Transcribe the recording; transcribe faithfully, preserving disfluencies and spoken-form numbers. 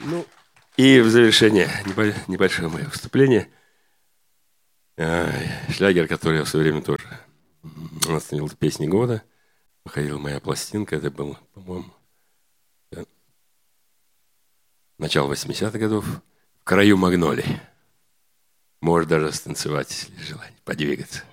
Ну, и в завершение небольшое мое выступление. Шлягер, который я в свое время тоже остановил песни года. Выходила моя пластинка. Это было, по-моему, начало восьмидесятых годов. «В краю магнолий». Может даже станцевать, если желание, подвигаться.